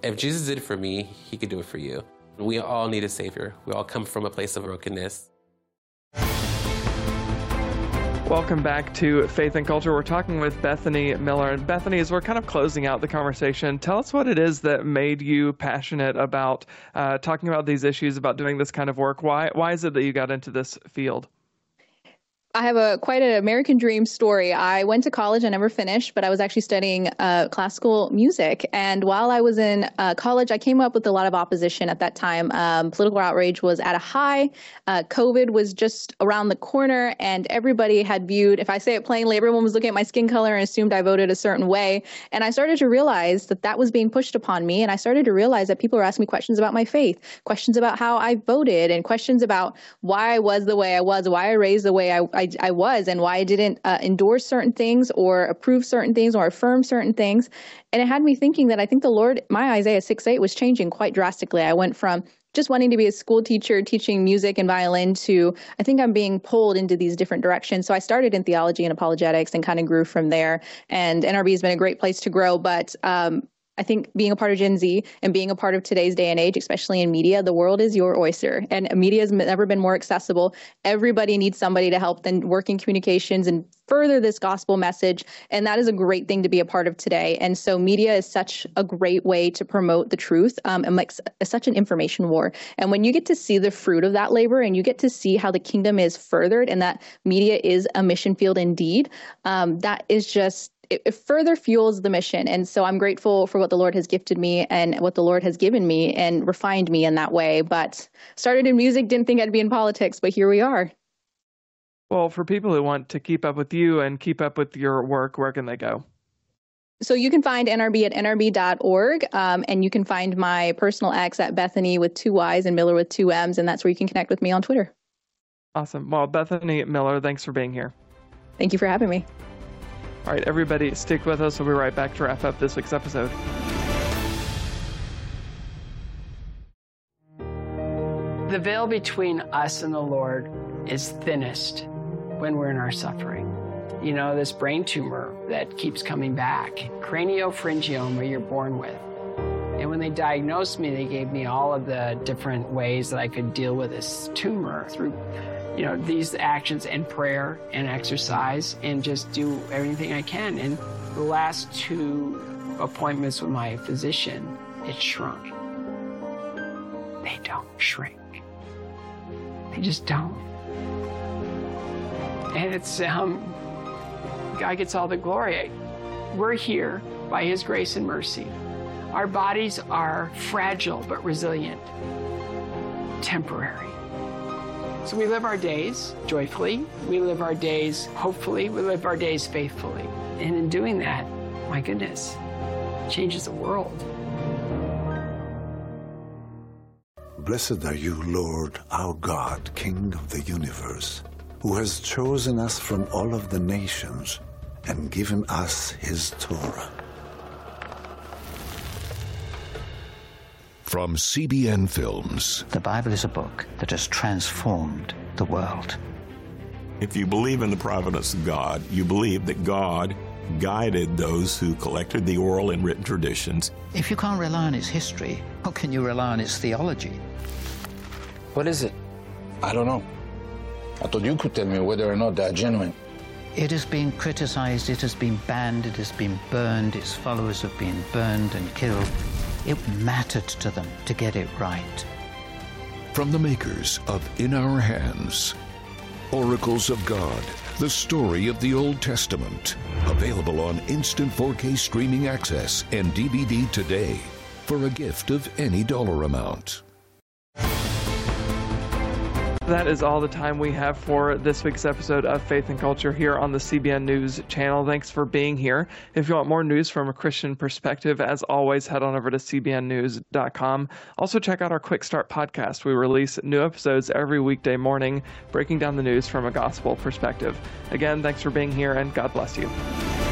If Jesus did it for me, he could do it for you. We all need a Savior. We all come from a place of brokenness. Welcome back to Faith and Culture. We're talking with Bethany Miller. And Bethany, as we're kind of closing out the conversation, tell us what it is that made you passionate about talking about these issues, about doing this kind of work. Why is it that you got into this field? I have quite an American dream story. I went to college, I never finished, but I was actually studying classical music. And while I was in college, I came up with a lot of opposition at that time. Political outrage was at a high. COVID was just around the corner, and everybody had viewed, if I say it plainly, everyone was looking at my skin color and assumed I voted a certain way. And I started to realize that that was being pushed upon me. And I started to realize that people were asking me questions about my faith, questions about how I voted, and questions about why I was the way I was, why I raised the way I was, and why I didn't endorse certain things or approve certain things or affirm certain things. And it had me thinking that I think the Lord, my Isaiah 6:8 was changing quite drastically. I went from just wanting to be a school teacher teaching music and violin to I think I'm being pulled into these different directions. So I started in theology and apologetics and kind of grew from there. And NRB has been a great place to grow. But I think being a part of Gen Z and being a part of today's day and age, especially in media, the world is your oyster, and media has never been more accessible. Everybody needs somebody to help them work in communications and further this gospel message. And that is a great thing to be a part of today. And so media is such a great way to promote the truth and makes such an information war. And when you get to see the fruit of that labor and you get to see how the kingdom is furthered and that media is a mission field indeed, that is just, it further fuels the mission. And so I'm grateful for what the Lord has gifted me and what the Lord has given me and refined me in that way. But started in music, didn't think I'd be in politics, but here we are. Well, for people who want to keep up with you and keep up with your work, where can they go? So you can find NRB at nrb.org, and you can find my personal X at Bethany with 2 Y's and Miller with 2 M's, and that's where you can connect with me on Twitter. Awesome. Well, Bethany Miller, thanks for being here. Thank you for having me. All right, everybody, stick with us. We'll be right back to wrap up this week's episode. The veil between us and the Lord is thinnest when we're in our suffering. You know, this brain tumor that keeps coming back, craniopharyngioma you're born with. And when they diagnosed me, they gave me all of the different ways that I could deal with this tumor through these actions and prayer and exercise and just do everything I can. And the last 2 appointments with my physician, it shrunk. They don't shrink. They just don't. And it's, God gets all the glory. We're here by His grace and mercy. Our bodies are fragile but resilient, temporary. So we live our days joyfully, we live our days hopefully, we live our days faithfully. And in doing that, my goodness, it changes the world. Blessed are you, Lord, our God, King of the universe, who has chosen us from all of the nations and given us His Torah. From CBN Films. The Bible is a book that has transformed the world. If you believe in the providence of God, you believe that God guided those who collected the oral and written traditions. If you can't rely on its history, how can you rely on its theology? What is it? I don't know. I thought you could tell me whether or not they're genuine. It has been criticized, it has been banned, it has been burned, its followers have been burned and killed. It mattered to them to get it right. From the makers of In Our Hands, Oracles of God, the story of the Old Testament. Available on instant 4K streaming access and DVD today for a gift of any dollar amount. That is all the time we have for this week's episode of Faith and Culture here on the CBN News channel. Thanks for being here. If you want more news from a Christian perspective, as always, head on over to cbnnews.com. Also, check out our Quick Start podcast. We release new episodes every weekday morning, breaking down the news from a gospel perspective. Again, thanks for being here, and God bless you.